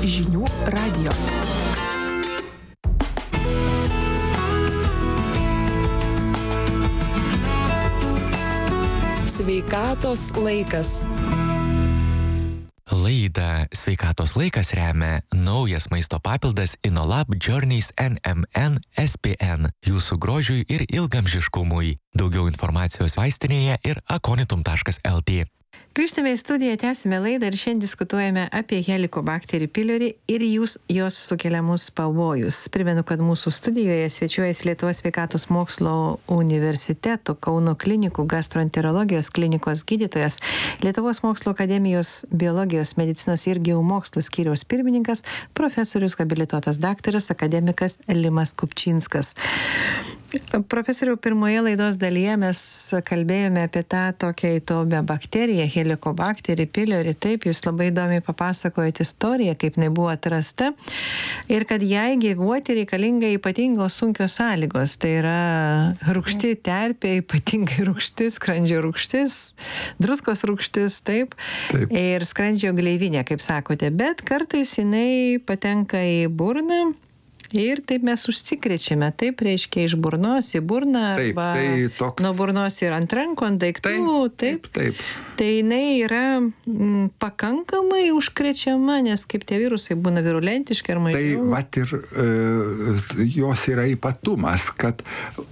Žinių radijo. Sveikatos laikas. Laidą Sveikatos laikas remia naujas maisto papildas InnoLab Journeys NMN SPN jūsų grožiui ir ilgamžiškumui. Daugiau informacijos vaistinėje ir aconitum.lt. Grįžtame į studiją, tęsime laidą ir šiandien diskutuojame apie Helicobacter pylori ir jos sukeliamus pavojus. Primenu, kad mūsų studijoje svečiuojasi Lietuvos sveikatos mokslo universiteto Kauno klinikų gastroenterologijos klinikos gydytojas, Lietuvos mokslo akademijos biologijos, medicinos ir geomokslų skyriaus pirmininkas, profesorius habilituotas daktaras, akademikas Limas Kupčinskas. Profesoriau, pirmoje laidos dalyje mes kalbėjome apie tą tokią įdomią bakteriją, Helicobacter pylori. Taip, jūs labai įdomiai papasakojate istoriją, kaip jinai buvo atrasta ir kad jai gyvuoti reikalinga ypatingos sunkios sąlygos. Tai yra rūgšti terpė, ypatingai rūgštis, skrandžio rūgštis, druskos rūgštis, taip, ir skrandžio gleivinė, kaip sakote. Bet kartais jinai patenka į burną. Ir taip mes užsikrečiame, taip reiškia iš burnos į burną, arba nuo burnos ir ant rankų, ant daiktų, taip. Tai jinai yra pakankamai užkrečiama, nes kaip tie virusai būna virulentiški ar mažiau. Tai vat ir jos yra ypatumas, kad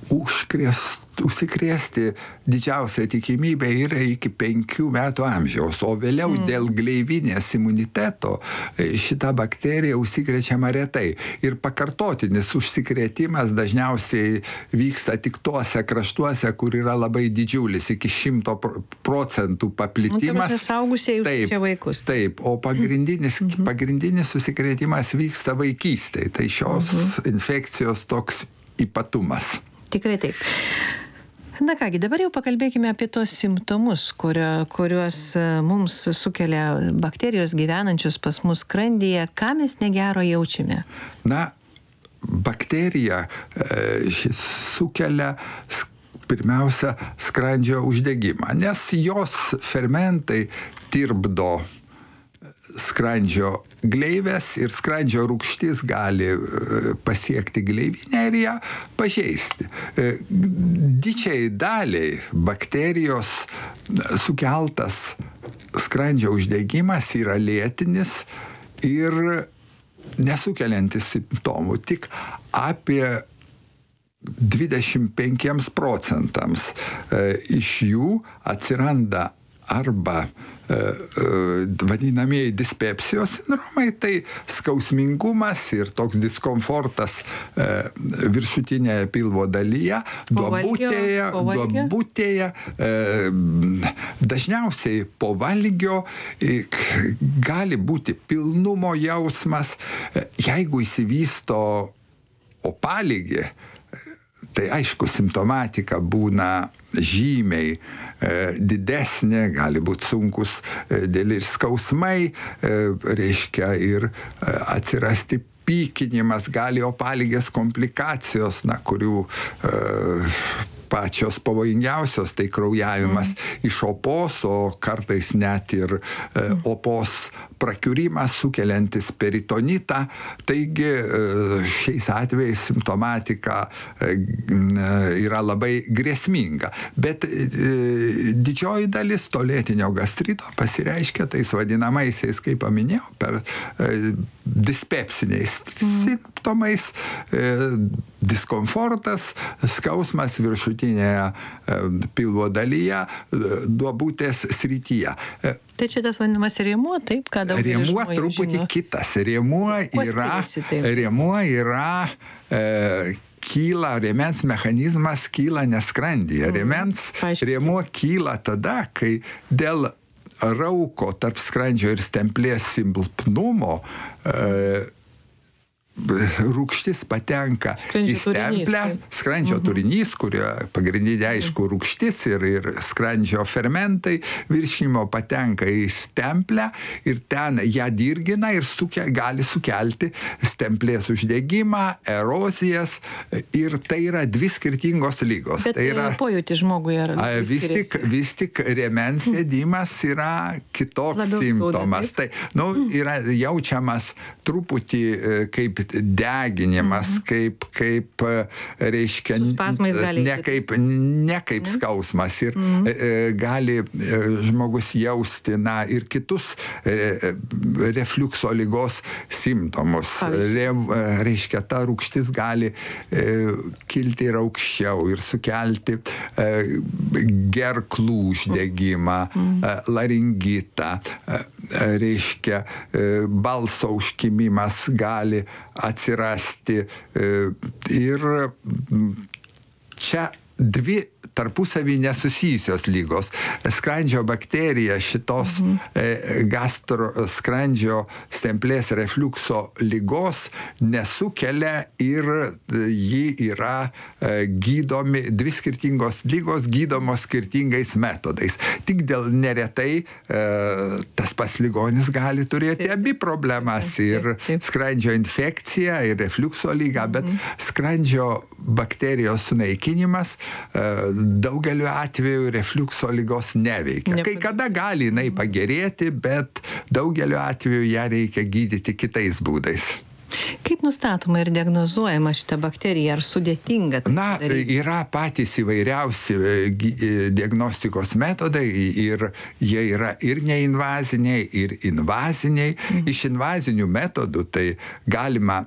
užsikrėsti didžiausia tikimybė yra iki 5 metų amžiaus, o vėliau dėl gleivinės imuniteto šita bakterija užsikrečiama retai. Ir pakartotinis užsikrėtimas dažniausiai vyksta tik tuose kraštuose, kur yra labai didžiulis, iki 100% paplitimas. Suaugusieji užsikrečia vaikus. Taip, o pagrindinis užsikrėtimas vyksta vaikystėje. Tai šios infekcijos toks ypatumas. Tikrai taip. Na kągi, dabar jau pakalbėkime apie tos simptomus, kuriuos mums sukelia bakterijos gyvenančios pas mus skrandyje. Ką mes negero jaučiame? Na, bakterija sukelia pirmiausia skrandžio uždegimą, nes jos fermentai tirpdo skrandžio gleives ir skrandžio rūgštis gali pasiekti gleivinę ir ją pažeisti. Didžiai daliai bakterijos sukeltas skrandžio uždegimas yra lėtinis ir nesukeliantis simptomų, tik apie 25% iš jų atsiranda arba vadinamieji dispepsijos sindromai, tai skausmingumas ir toks diskomfortas viršutinėje pilvo dalyje, duobutėje, dažniausiai po valgio gali būti pilnumo jausmas. Jeigu įsivysto opaligė, tai aišku, simptomatika būna žymiai didesnė, gali būti sunkus dėl ir skausmai, reiškia ir atsirasti pykinimas, gali opaligės komplikacijos, kurių pačios pavojingiausios, tai kraujavimas iš opos, o kartais net ir opos prakiurimas sukeliantis peritonitą. Taigi šiais atvejais simptomatika yra labai grėsminga. Bet didžioji dalis to lėtinio gastrito pasireiškia tais vadinamaisiais, kaip paminėjau, per dispepsiniais simptomais, diskomfortas, skausmas viršutinėje pilvo dalyje, duobutės srityje. Tai čia tas vadinamas rėmuo, taip, ką daugelis žmonių žino. Rėmuo truputį kitas. Rėmuo yra kyla, rėmens mechanizmas kyla neskrandyje. Rėmuo kyla tada, kai dėl rauko tarp skrandžio ir stemplės silpnumo rūgštis patenka Skrandžio į stemplę, skrandžio turinys, kurio pagrindinė aišku rūgštis ir skrandžio fermentai virškinimo patenka į stemplę ir ten ją dirgina ir gali sukelti stemplės uždegimą, erozijas ir tai yra dvi skirtingos lygos. Bet tai yra pojūtį žmogui ar vis tik rėmens sėdimas yra kitoks Labiau simptomas. Tai, yra jaučiamas truputį kaip deginimas, kaip reiškia, Su spazmais gali ne kaip skausmas ir gali žmogus jausti, ir kitus refliukso ligos simptomus. Reiškia, ta rūgštis gali kilti ir aukščiau ir sukelti gerklų uždegimą, laringitą, reiškia, balso užkimimas gali atsirasti ir čia dvi tarpusavį nesusijusios lygos. Skrandžio bakterija šitos skrandžio stemplės refliukso ligos nesukelia ir ji yra gydomi, dvi skirtingos lygos gydomos skirtingais metodais. Tik dėl neretai tas pats ligonis gali turėti abi problemas ir skrandžio infekciją ir refliukso lygą, bet skrandžio bakterijos sunaikinimas daugeliu atveju refliukso ligos neveikia. Kai kada gali jinai pagerėti, bet daugeliu atveju ją reikia gydyti kitais būdais. Kaip nustatoma ir diagnozuojama šita bakterija, ar sudėtinga? Yra patys įvairiausi diagnostikos metodai ir jie yra ir neinvaziniai, ir invaziniai. Iš invazinių metodų tai galima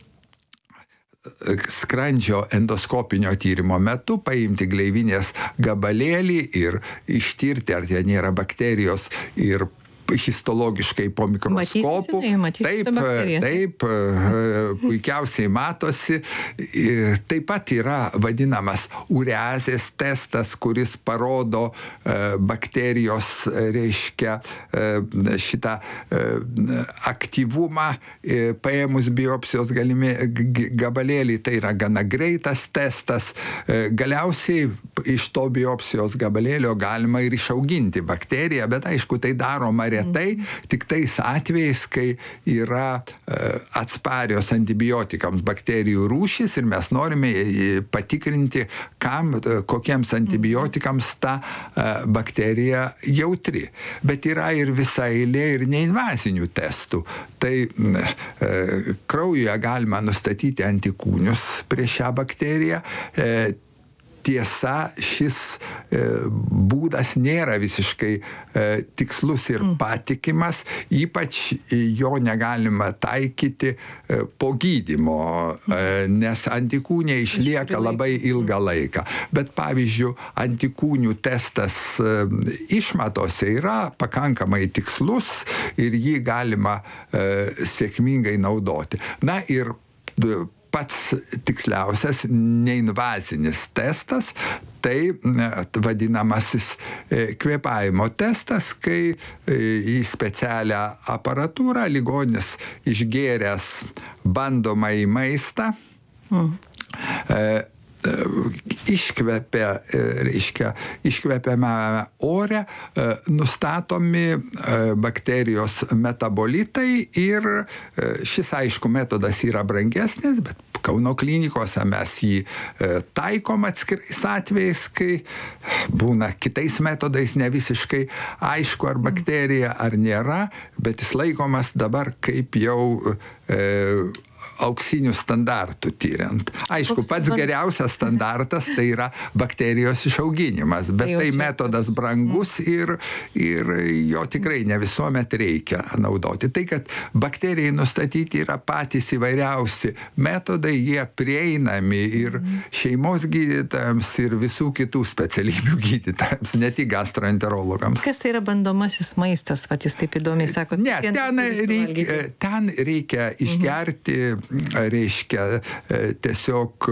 skrandžio endoskopinio tyrimo metu paimti gleivinės gabalėlį ir ištirti, ar ten nėra bakterijos ir histologiškai po mikroskopu. Taip, puikiausiai matosi. Taip pat yra vadinamas ureazės testas, kuris parodo bakterijos, reiškia, šitą aktyvumą paėmus biopsijos gabalėlį. Tai yra gana greitas testas. Galiausiai iš to biopsijos gabalėlio galima ir išauginti bakteriją, bet aišku, tai daroma retai, tik tais atvejais, kai yra atsparios antibiotikams bakterijų rūšis ir mes norime patikrinti, kokiems antibiotikams ta bakterija jautri. Bet yra ir visa eilė ir neinvazinių testų. Tai kraujuje galima nustatyti antikūnius prieš šią bakteriją. Tiesa, šis būdas nėra visiškai tikslus ir patikimas, ypač jo negalima taikyti po gydymo, nes antikūniai išlieka labai ilgą laiką. Bet pavyzdžiui, antikūnių testas išmatose yra pakankamai tikslus ir jį galima sėkmingai naudoti. Ir pats tiksliausias neinvazinis testas, tai vadinamasis kvėpavimo testas, kai į specialią aparatūrą ligonis išgėręs bandomąjį maistą, iškvepiamame ore nustatomi bakterijos metabolitai ir šis, aišku, metodas yra brangesnis, bet Kauno klinikose mes jį taikom atskirais atvejais, kai būna kitais metodais ne visiškai aišku, ar bakterija ar nėra, bet jis laikomas dabar kaip jau auksinių standartų tyriant. Aišku, pats geriausias standartas tai yra bakterijos išauginimas, bet tai metodas brangus ir jo tikrai ne visuomet reikia naudoti. Tai, kad bakterijai nustatyti yra patys įvairiausi metodai, jie prieinami ir šeimos gydytojams ir visų kitų specialybių gydytojams, ne tik gastroenterologams. Kas tai yra bandomasis maistas, jūs taip įdomiai sakote? Ne, ten reikia išgerti reiškia tiesiog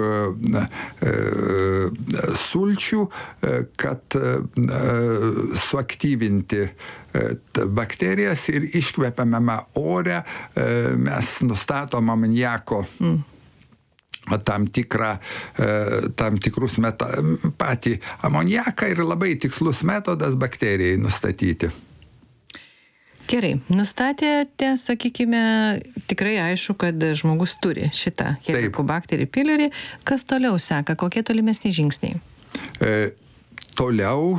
sulčių, kad suaktyvinti bakterijas ir iškvepiamame ore mes nustatom amoniako tam tikrus patį amoniaką ir labai tikslus metodas bakterijai nustatyti. Gerai, nustatėte, sakykime, tikrai aišku, kad žmogus turi šitą Helicobacter pylori. Kas toliau seka? Kokie tolimesni žingsniai? Toliau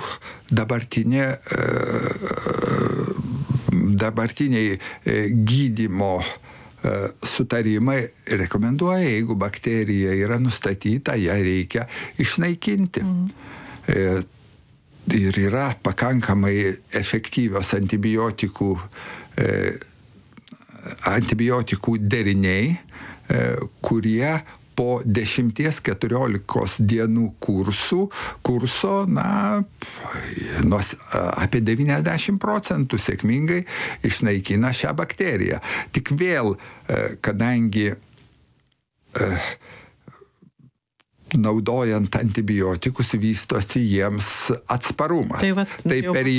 dabartiniai gydymo sutarimai rekomenduoja, jeigu bakterija yra nustatyta, ją reikia išnaikinti. Ir yra pakankamai efektyvios antibiotikų deriniai, kurie po 10-14 dienų kurso, apie 90% sėkmingai išnaikina šią bakteriją. Tik vėl, kadangi naudojant antibiotikus vystosi jiems atsparumas. Tai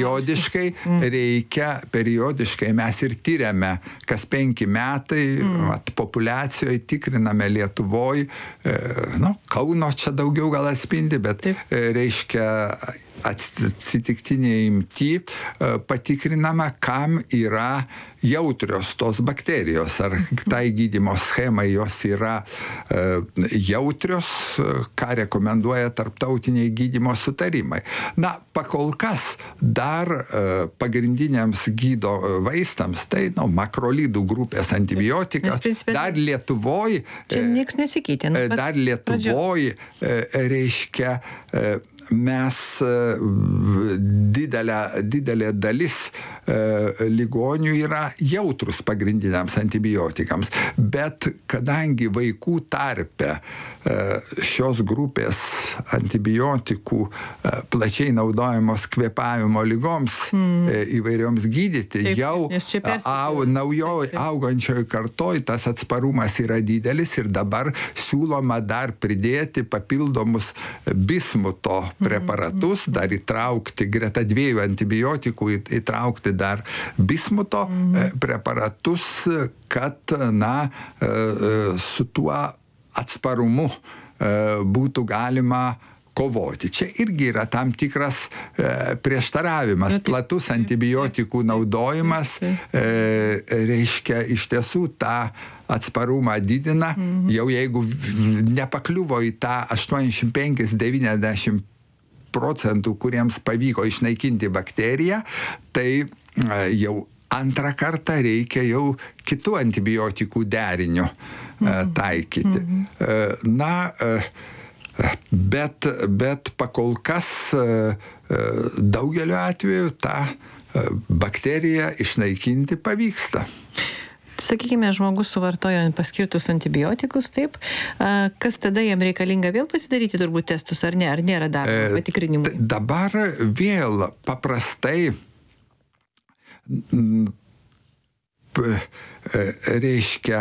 periodiškai mes ir tyriame kas 5 metai, populiacijoje tikriname Lietuvoje, Kauno čia daugiau gal atspindi, bet reiškia atsitiktiniai imti patikriname, kam yra jautrios tos bakterijos, ar tai gydymo schemai jos yra jautrios, ką rekomenduoja tarptautiniai gydymo sutarimai. Pakol kas dar pagrindiniams gydo vaistams, tai makrolidų grupės antibiotikas, dar Lietuvoje, čia nieks nesikeitė. Dar Lietuvoje reiškia mes didelė dalis ligonių yra jautrus pagrindiniams antibiotikams, bet kadangi vaikų tarpe šios grupės antibiotikų plačiai naudojamos kvėpavimo ligoms įvairioms gydyti, jau augančioje kartoj tas atsparumas yra didelis ir dabar siūloma dar pridėti papildomus bismuto preparatus, dar įtraukti greta 2 antibiotikų, įtraukti dar bismuto preparatus, kad su tuo atsparumu būtų galima kovoti. Čia irgi yra tam tikras prieštaravimas. Platus antibiotikų naudojimas reiškia iš tiesų tą atsparumą didina, jau jeigu nepakliuvo į tą 85-90%, kuriems pavyko išnaikinti bakteriją, tai jau antrą kartą reikia jau kitų antibiotikų derinių taikyti. Bet pakol kas daugeliu atveju tą bakteriją išnaikinti pavyksta. Sakykime, žmogus suvartojo paskirtus antibiotikus, taip, kas tada jam reikalinga vėl pasidaryti turbūt testus, ar ne, ar nėra dar patikrinimų? Dabar vėl paprastai reiškia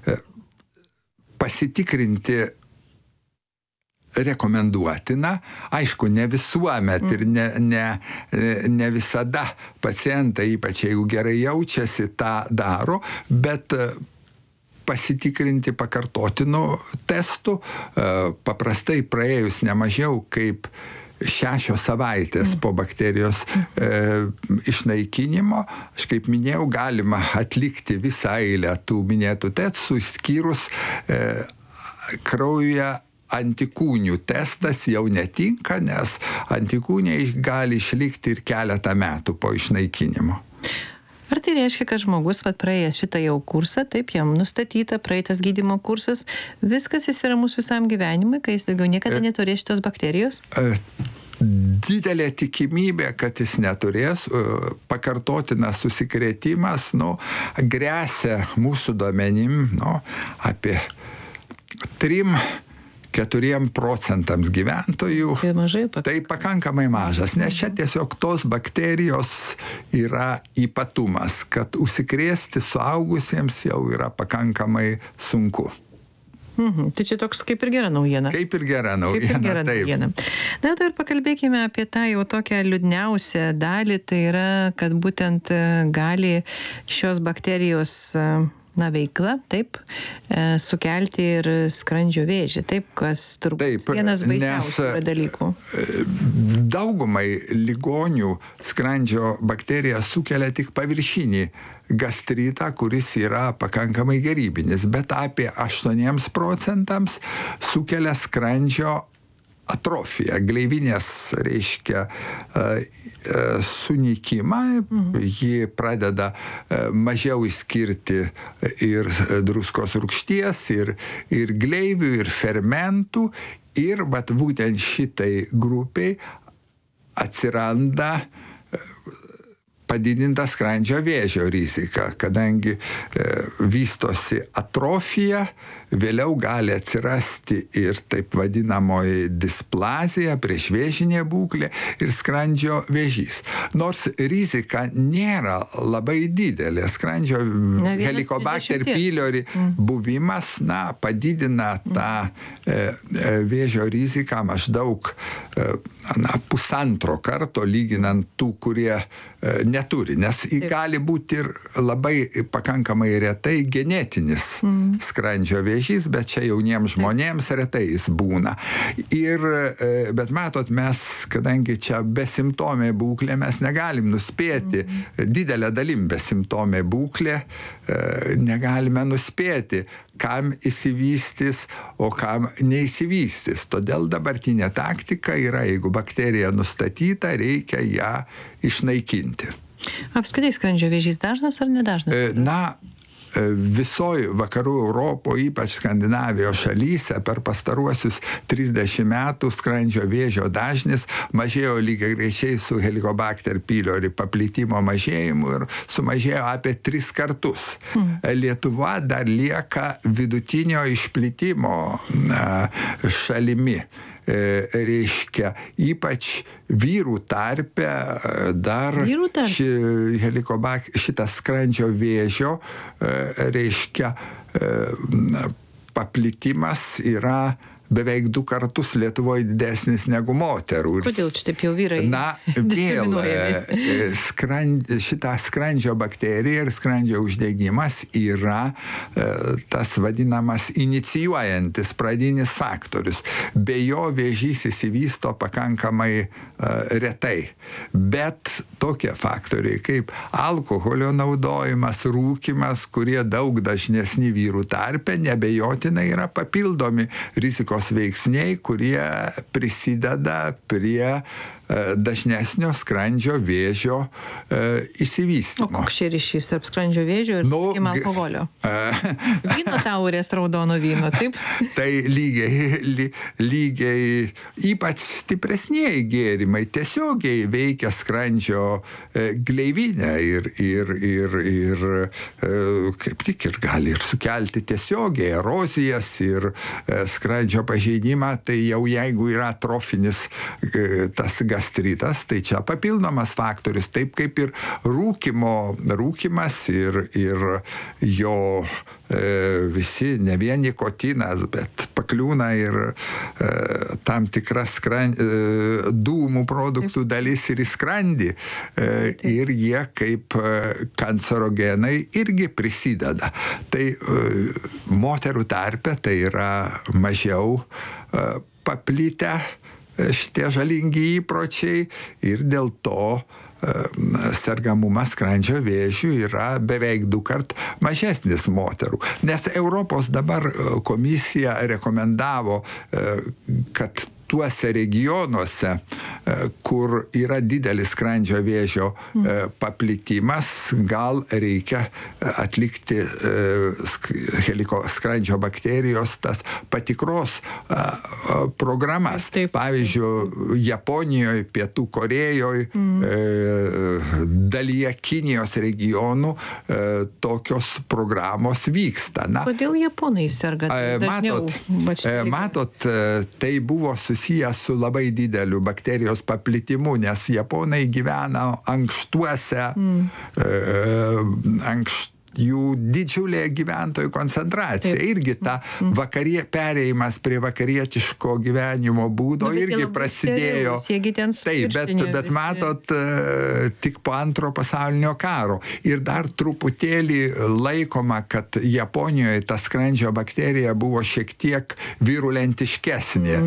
pasitikrinti rekomenduotina. Aišku, ne visuomet ir ne visada pacientai, ypač jeigu gerai jaučiasi, tą daro, bet pasitikrinti pakartotinų testų, paprastai praėjus nemažiau kaip 6 savaitės po bakterijos išnaikinimo, aš kaip minėjau, galima atlikti visą eilę tų minėtų testų, išskyrus kraujuje antikūnių testas jau netinka, nes antikūniai gali išlikti ir keletą metų po išnaikinimo. Ar tai reiškia, kad žmogus praėjęs šitą jau kursą, taip jam nustatyta, praeitas gydymo kursas, viskas jis yra mūsų visam gyvenimui, kai jis daugiau niekada neturės šitos bakterijos? Didelė tikimybė, kad jis neturės, pakartotinas susikrėtimas, gresia mūsų duomenim apie 3-4 4% gyventojų. Tai mažai Tai pakankamai mažas, nes čia tiesiog tos bakterijos yra ypatumas, kad užsikrėsti suaugusiems jau yra pakankamai sunku. Tai čia toks kaip ir gera naujiena. Kaip ir gera naujiena, taip. Na, tai ir pakalbėkime apie tą jau tokią liūdniausią dalį, tai yra, kad būtent gali šios bakterijos veikla, taip, sukelti ir skrandžio vėžį, taip, kas turbūt vienas baisiausių dalykų. Daugumai ligonių skrandžio bakterija sukelia tik paviršinį gastritą, kuris yra pakankamai gerybinis, bet apie 8% sukelia skrandžio atrofiją, gleivinės, reiškia, sunykimą, ji pradeda mažiau išskirti ir druskos rūgšties, ir gleivių, ir fermentų, ir būtent šitai grupiai atsiranda padidinta skrandžio vėžio rizika, kadangi vystosi atrofija, vėliau gali atsirasti ir taip vadinamoji displazija, priešvėžinė būklė ir skrandžio vėžys. Nors rizika nėra labai didelė. Skrandžio Helicobacter pylori buvimas padidina tą vėžio riziką maždaug 1,5 karto lyginant tų, kurie neturi, nes gali būti ir labai pakankamai retai genetinis skrandžio vėžys, bet čia jauniems žmonėms retai jis būna. Bet matot, mes, kadangi čia besimptomė būklė, mes negalim nuspėti, didelę dalim besimptomė būklė, negalime nuspėti, kam įsivystys, o kam neįsivystys. Todėl dabartinė taktika yra, jeigu bakterija nustatyta, reikia ją išnaikinti. Apskritai skrandžio vėžys dažnas ar nedažnas? Visoje vakarų Europoje, ypač Skandinavijos šalyse, per pastaruosius 30 metų skrandžio vėžio dažnis mažėjo lygiagrečiai su Helicobacter pylori paplitimo mažėjimu ir sumažėjo apie 3 kartus. Lietuva dar lieka vidutinio išplitimo šalimi. Reiškia, ypač vyrų tarpe dar šitas skrandžio vėžio, reiškia, paplitimas yra beveik 2 kartus Lietuvoje didesnis negu moterų. Kodėl čia taip jau vyrai šitą skrandžio bakteriją ir skrandžio uždegimas yra tas vadinamas inicijuojantis pradinis faktorius. Be jo vėžys įsivysto pakankamai retai. Bet tokie faktoriai kaip alkoholio naudojimas, rūkymas, kurie daug dažnesni vyrų tarpe, nebejotinai yra papildomi rizikos veiksniai, kurie prisideda prie dažnesnio skrandžio vėžio išsivystymo. O koks čia ryšys tarp skrandžio vėžio ir alkoholio? Vyno taurės, raudono vyno, taip? Tai lygiai ypač stipresnieji gėrimai tiesiogiai veikia skrandžio gleivinę ir kaip tik ir gali ir sukelti tiesiogiai erozijas ir skrandžio pažeidimą, tai jau jeigu yra atrofinis tas gastritas, tai čia papildomas faktorius, taip kaip ir rūkymas ir jo visi, ne vien nikotinas, bet pakliūna ir tam tikras dūmų produktų dalis ir į skrandį. Ir jie kaip kancerogenai irgi prisideda. Tai moterų tarpe tai yra mažiau paplitę šitie žalingi įpročiai ir dėl to sergamumas skrandžio vėžių yra beveik 2 kart mažesnis moterų. Nes Europos dabar komisija rekomendavo, kad tuose regionuose, kur yra didelis skrandžio vėžio paplitimas, gal reikia atlikti skrandžio bakterijos tas patikros programas. Pavyzdžiui, Japonijoje, Pietų Korėjoje, dalyje Kinijos regionų tokios programos vyksta. Kodėl Japonai serga dažniau? Matot, tai buvo susijęs su labai dideliu bakterijos paplitimu, nes Japonai gyvena ankštuose, jų didžiulė gyventojų koncentracija. Irgi ta perėjimas prie vakarietiško gyvenimo būdo irgi prasidėjo. Taip, bet matot, tik po Antro pasaulinio karo. Ir dar truputėlį laikoma, kad Japonijoje ta skrandžio bakterija buvo šiek tiek virulentiškesnė,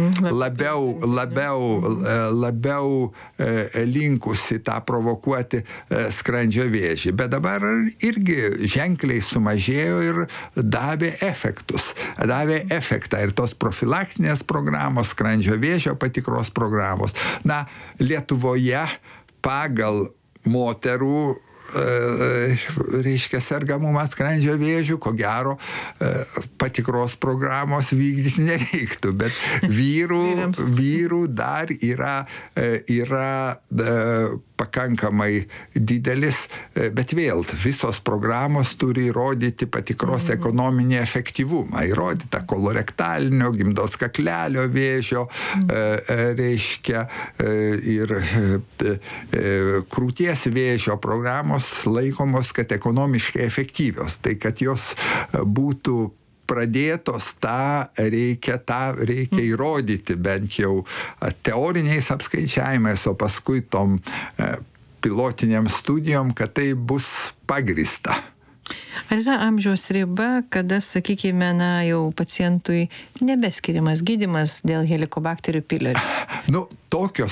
labiau linkusi tą provokuoti skrandžio vėžį. Bet dabar irgi ženkliai sumažėjo ir davė efektus. Davė efektą ir tos profilaktinės programos, skrandžio vėžio patikros programos. Lietuvoje pagal moterų reiškia sergamumas skrandžio vėžių, ko gero patikros programos vykdyti nereiktų, bet vyrų dar yra pakankamai didelis, bet vėl visos programos turi įrodyti patikros ekonominį efektyvumą, įrodyta kolorektalinio, gimdos kaklelio vėžio, reiškia ir krūties vėžio programos laikomos, kad ekonomiškai efektyvios, tai kad jos būtų pradėtos, tą reikia įrodyti bent jau teoriniais apskaičiavimais, o paskui tom pilotiniam studijom, kad tai bus pagrįsta. Ar yra amžiaus riba, kada, sakykime, jau pacientui nebeskiriamas gydymas dėl helikobakterių pylori? Tokio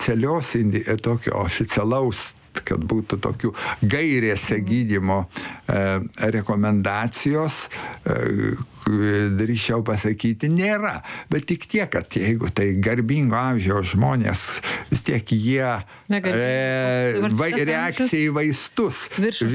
oficialaus, kad būtų tokių gairėse gydymo rekomendacijos, drįsčiau pasakyti, nėra. Bet tik tiek, kad jeigu tai garbingo amžiaus žmonės, vis tiek jie reakcija į vaistus.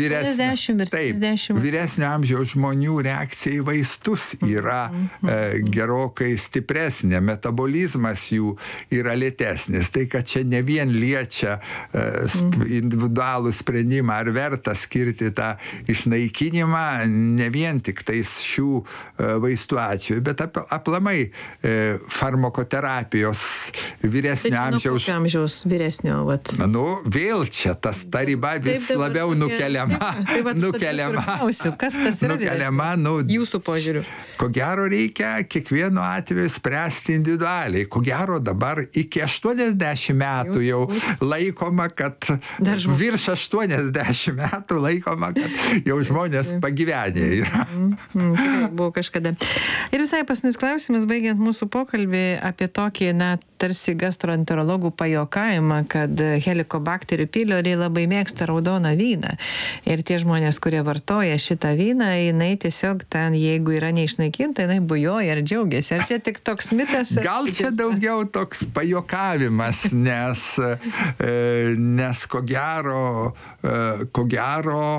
Vyresnio amžiaus žmonių reakcija į vaistus yra gerokai stipresnė, metabolizmas jų yra lėtesnis. Tai, kad čia ne vien liečia individualų sprendimą, ar verta skirti tą išnaikinimą, ne vien tik tais šių vaistų atveju, bet aplamai farmakoterapijos vyresnio amžiaus. Kokio amžiaus vyresnio? Vėl čia ta riba vis labiau nukeliama. Kas tas yra jūsų požiūriu? Ko gero reikia kiekvienu atveju spręsti individualiai. Ko gero dabar iki 80 metų jau laikoma, kad virš 80 metų laikoma, kad jau žmonės pagyvenę yra. Buvo kažkada. Ir visai paskutinis klausimas, baigiant mūsų pokalbį apie tokį, tarsi gastroenterologų pajuokavimą, kad helikobakterių pylori labai mėgsta raudoną vyną. Ir tie žmonės, kurie vartoja šitą vyną, jinai tiesiog ten, jeigu yra neišnaikinta, jinai bujoja ar džiaugiasi. Ar čia tik toks mitas? Gal čia daugiau toks pajuokavimas, nes ko gero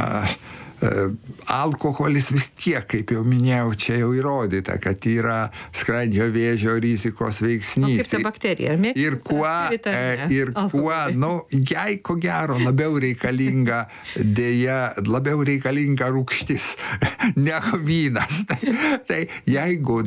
alkoholis vis tiek, kaip jau minėjau, čia jau įrodyta, kad yra skrandžio vėžio rizikos veiksnys. Kaip ta bakterija, ar mėgsta? Ir kuo, jai ko gero labiau reikalinga rūgštis, negu vynas. Tai jeigu...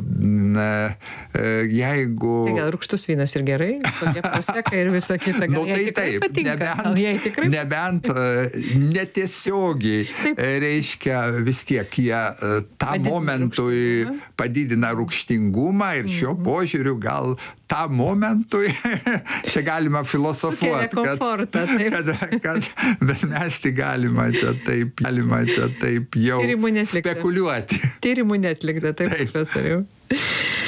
Tai gal rūgštus vynas ir gerai? Tokia proseka ir visa kita. Gal jai tikrai patinka? Nebent netiesiogiai reiškia vis tiek jie tam momentui padidina rūgštingumą ir šiuo požiūriu gal tam momentui, čia galima filosofuoti, bet mes tik galima čia taip jau spekuliuoti. Tyrimų netlikta, taip, profesoriau.